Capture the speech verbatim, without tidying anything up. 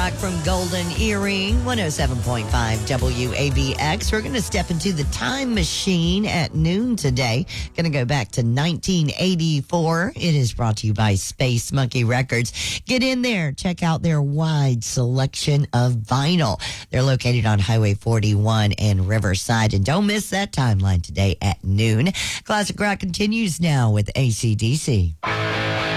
Rock from Golden Earring, one oh seven point five W A B X. We're going to step into the time machine at noon today. Going to go back to nineteen eighty-four. It is brought to you by Space Monkey Records. Get in there. Check out their wide selection of vinyl. They're located on Highway forty-one and Riverside. And don't miss that timeline today at noon. Classic Rock continues now with A C D C.